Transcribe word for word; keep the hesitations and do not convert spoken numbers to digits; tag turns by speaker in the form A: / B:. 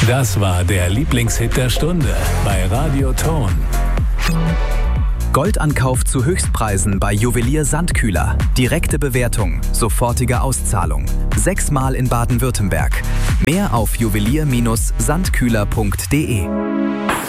A: Das war der Lieblingshit der Stunde bei Radio Ton.
B: Goldankauf zu Höchstpreisen bei Juwelier Sandkühler. Direkte Bewertung, sofortige Auszahlung. Sechsmal in Baden-Württemberg. Mehr auf juwelier Bindestrich sandkühler punkt de.